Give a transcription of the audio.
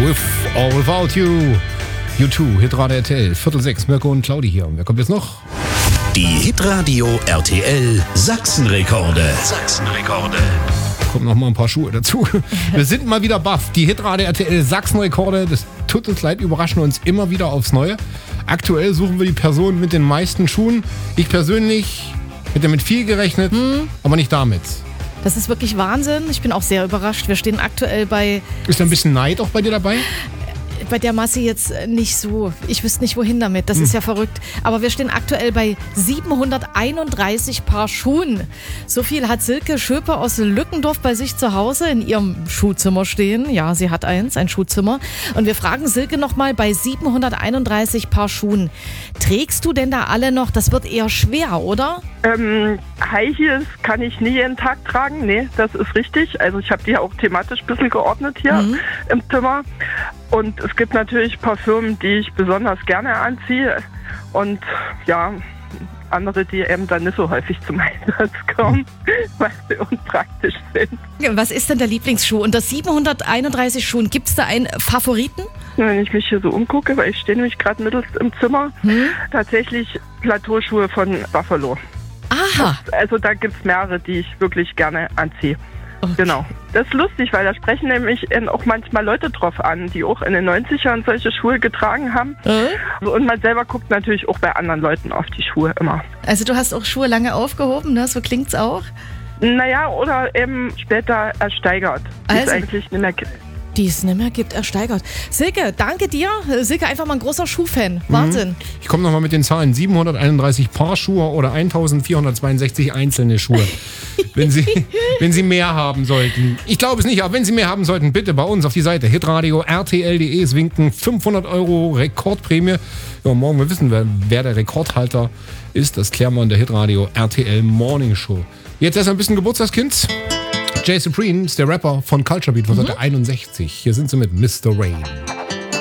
With or Without You. U2, Hitradio RTL, 5:45, Mirko und Claudi hier. Und wer kommt jetzt noch? Die Hitradio RTL Sachsenrekorde. Kommen noch mal ein paar Schuhe dazu. Wir sind mal wieder baff. Die Hitradio RTL Sachsenrekorde, das tut uns leid, überraschen uns immer wieder aufs Neue. Aktuell suchen wir die Person mit den meisten Schuhen. Ich persönlich hätte mit viel gerechnet, aber nicht damit. Das ist wirklich Wahnsinn. Ich bin auch sehr überrascht. Wir stehen aktuell bei... Ist da ein bisschen Neid auch bei dir dabei? Bei der Masse jetzt nicht so. Ich wüsste nicht, wohin damit. Das ist ja verrückt. Aber wir stehen aktuell bei 731 Paar Schuhen. So viel hat Silke Schöpe aus Lückendorf bei sich zu Hause in ihrem Schuhzimmer stehen. Ja, sie hat ein Schuhzimmer. Und wir fragen Silke nochmal bei 731 Paar Schuhen. Trägst du denn da alle noch? Das wird eher schwer, oder? High Heels kann ich nie jeden Tag tragen. Nee, das ist richtig. Also ich habe die auch thematisch ein bisschen geordnet hier im Zimmer. Und es gibt natürlich Parfümen, die ich besonders gerne anziehe. Und ja, andere, die eben dann nicht so häufig zum Einsatz kommen, weil sie unpraktisch sind. Was ist denn der Lieblingsschuh? Unter 731 Schuhen, gibt es da einen Favoriten? Wenn ich mich hier so umgucke, weil ich stehe nämlich gerade mittels im Zimmer, tatsächlich Plateauschuhe von Buffalo. Aha. Also da gibt es mehrere, die ich wirklich gerne anziehe. Okay. Genau. Das ist lustig, weil da sprechen nämlich auch manchmal Leute drauf an, die auch in den 90ern solche Schuhe getragen haben. Und man selber guckt natürlich auch bei anderen Leuten auf die Schuhe immer. Also du hast auch Schuhe lange aufgehoben, ne? So klingt's auch? Naja, oder eben später ersteigert. Die es eigentlich nicht mehr gibt. Die es nicht mehr gibt, ersteigert. Silke, danke dir. Silke, einfach mal ein großer Schuhfan. Wahnsinn. Ich komme nochmal mit den Zahlen. 731 Paar Schuhe oder 1462 einzelne Schuhe. wenn Sie mehr haben sollten. Ich glaube es nicht, aber wenn Sie mehr haben sollten, bitte bei uns auf die Seite hitradio rtl.de. Es winken 500 € Rekordprämie. Ja, morgen wir wissen, wer der Rekordhalter ist. Das klären wir in der Hitradio RTL Morning Show. Jetzt erst ein bisschen Geburtstagskind. Jay Supreme ist der Rapper von Culture Beat von Seite 61. Hier sind sie mit Mr. Rain.